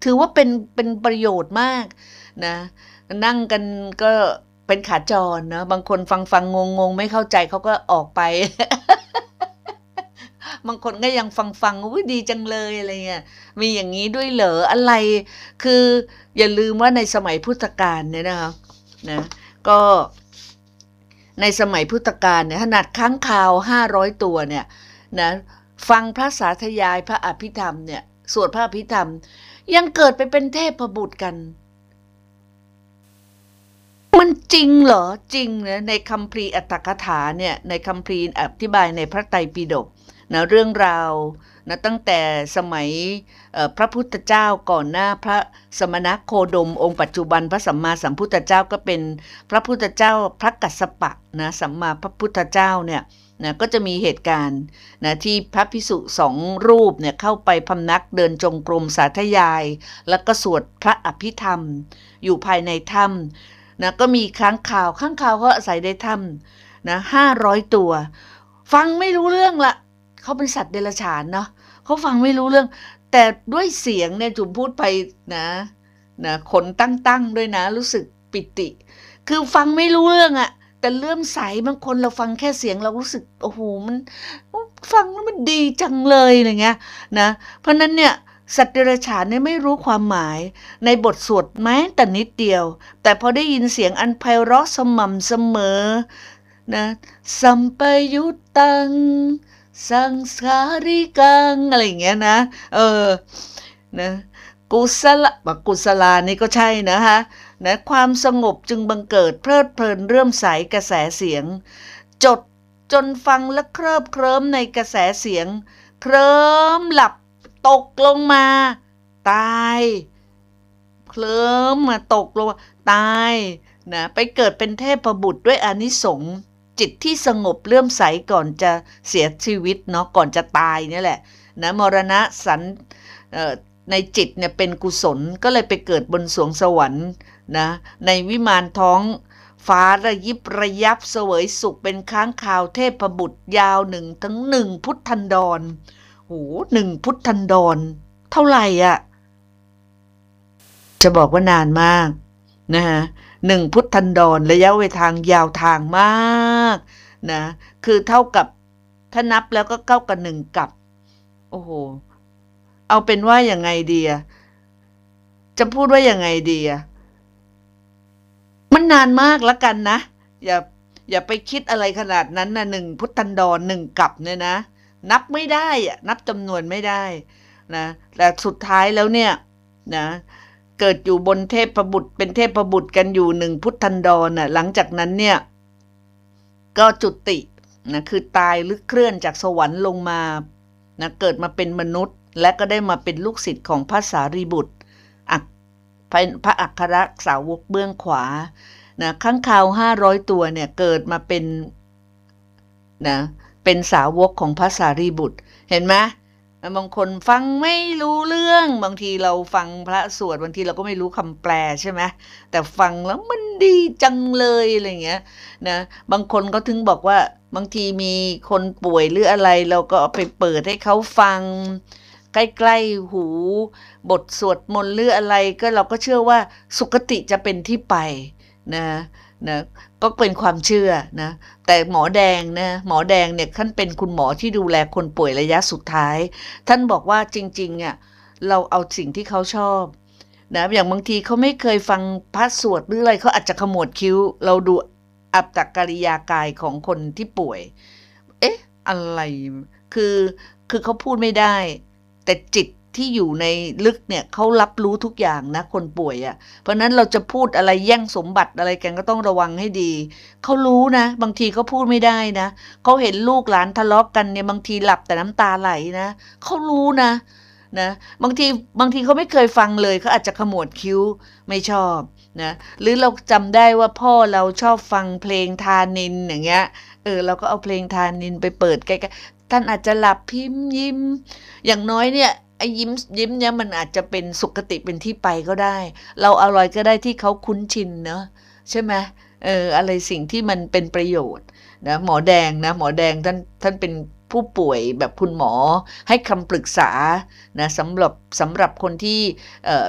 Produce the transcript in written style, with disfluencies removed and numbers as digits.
ถือว่าเป็นประโยชน์มากนะนั่งกันก็เป็นขาจรเนาะบางคนฟังงงไม่เข้าใจเขาก็ออกไป บางคนก็ยังฟังอุ๊ยดีจังเลยอะไรเงี้ยมีอย่างงี้ด้วยเหรออะไรคืออย่าลืมว่าในสมัยพุทธกาลเนี่ยนะคะนะก็ในสมัยพุทธกาลเนี่ยขนาดค้างคาว500ตัวเนี่ยนะฟังพระสาธยายพระอภิธรรมเนี่ยสวดพระอภิธรรมยังเกิดไปเป็นเทพบุตรกันมันจริงเหรอจริงนะในคัมภีร์อรรถกถาเนี่ยในคัมภีร์อธิบายในพระไตรปิฎกนะเรื่องราวนะตั้งแต่สมัยพระพุทธเจ้าก่อนหน้าพระสมณโคดมองค์ปัจจุบันพระสัมมาสัมพุทธเจ้าก็เป็นพระพุทธเจ้าพระกัสสปะนะสัมมาพระพุทธเจ้าเนี่ยนะก็จะมีเหตุการณ์นะที่พระภิกษุสองรูปเนี่ยเข้าไปพำนักเดินจงกรมสาธยายแล้วก็สวดพระอภิธรรมอยู่ภายในถ้ำนะก็มีค้างคาวเขาอาศัยในถ้ำนะ500ตัวฟังไม่รู้เรื่องละเขาเป็นสัตว์เดรัจฉานเนาะเขาฟังไม่รู้เรื่องแต่ด้วยเสียงเนี่ยจุ๋มพูดไปนะขนตั้งด้วยนะรู้สึกปิติคือฟังไม่รู้เรื่องอะแต่เลื่อมใสบางคนเราฟังแค่เสียงเรารู้สึกโอ้โหมันฟังแล้วมันดีจังเลยอะไรเงี้ยนะเพราะนั้นเนี่ยสัตว์เดรัจฉานเนี่ยไม่รู้ความหมายในบทสวดแม้แต่นิดเดียวแต่พอได้ยินเสียงอันไพเราะสม่ำเสมอนะสัมปยุตตังสังสาริกังอะไรอย่างเงี้ยนะนะกุศลานี่ก็ใช่นะคะนะความสงบจึงบังเกิดเพลิดเพลินเรื่อมใสกระแสเสียงจดจนฟังและเคลิบเคลิ้มในกระแสเสียงเคลิ้มหลับตกลงมาตายเคลิ้มมาตกลงตายนะไปเกิดเป็นเทพบุตรด้วยอานิสงส์จิตที่สงบเลื่อมใสก่อนจะเสียชีวิตเนาะก่อนจะตายนี่แหละนะมรณะสันในจิตเนี่ยเป็นกุศลก็เลยไปเกิดบนสวงสวรรค์นะในวิมานท้องฟ้าระยิบระยับเสวยสุขเป็นค้างคาวเทพบุตรยาว1 พุทธันดรโห1 พุทธันดรเท่าไหร่อ่ะจะบอกว่านานมากนะฮะ1 พุทธันดรระยะเวลาทางยาวทางมากนะคือเท่ากับถ้านับแล้วก็เท่ากับ1 กับโอ้โหเอาเป็นว่าอย่างไงดีอะจะพูดว่าอย่างไงดีอะมันนานมากแล้วกันนะอย่าไปคิดอะไรขนาดนั้นนะ1 พุทธันดร1 กับเนี่ยนะนับไม่ได้อะนับจำนวนไม่ได้นะแต่สุดท้ายแล้วเนี่ยนะเกิดอยู่บนเทพบุตรเป็นเทพบุตรกันอยู่1 พุทธันดรน่ะหลังจากนั้นเนี่ยก็จุตินะคือตายหรือเคลื่อนจากสวรรค์ลงมานะเกิดมาเป็นมนุษย์และก็ได้มาเป็นลูกศิษย์ของพระสารีบุตรพระอัครสาวกเบื้องขวานะค้างคาว500ตัวเนี่ยเกิดมาเป็นนะเป็นสาวกของพระสารีบุตรเห็นไหมบางคนฟังไม่รู้เรื่องบางทีเราฟังพระสวดบางทีเราก็ไม่รู้คำแปลใช่ไหมแต่ฟังแล้วมันดีจังเลยอะไรเงี้ยนะบางคนก็ถึงบอกว่าบางทีมีคนป่วยหรืออะไรเราก็เอาไปเปิดให้เขาฟังใกล้ๆหูบทสวดมนต์หรืออะไรก็เราก็เชื่อว่าสุคติจะเป็นที่ไปนะก็เป็นความเชื่อนะแต่หมอแดงเนี่ยท่านเป็นคุณหมอที่ดูแลคนป่วยระยะสุดท้ายท่านบอกว่าจริงๆเนี่ยเราเอาสิ่งที่เขาชอบนะอย่างบางทีเขาไม่เคยฟังพระสวดหรืออะไรเขาอาจจะขมวดคิ้วเราดูอัปตกิริยากายของคนที่ป่วยเอ๊ะอะไรคือเขาพูดไม่ได้แต่จิตที่อยู่ในลึกเนี่ยเขารับรู้ทุกอย่างนะคนป่วยอ่ะเพราะนั้นเราจะพูดอะไรแย่งสมบัติอะไรกันก็ต้องระวังให้ดีเขารู้นะบางทีเขาพูดไม่ได้นะเขาเห็นลูกหลานทะเลาะกันเนี่ยบางทีหลับแต่น้ำตาไหลนะเขารู้นะบางทีเขาไม่เคยฟังเลยเขาอาจจะขมวดคิ้วไม่ชอบนะหรือเราจำได้ว่าพ่อเราชอบฟังเพลงทานินอย่างเงี้ยเราก็เอาเพลงทานินไปเปิดใกล้ๆท่านอาจจะหลับพิมพ์ยิ้มอย่างน้อยเนี่ยไอ้ยิ้มเนี่ยมันอาจจะเป็นสุขติเป็นที่ไปก็ได้เราอร่อยก็ได้ที่เขาคุ้นชินเนอะใช่ไหมอะไรสิ่งที่มันเป็นประโยชน์นะหมอแดงท่านเป็นผู้ป่วยแบบคุณหมอให้คำปรึกษานะสำหรับคนที่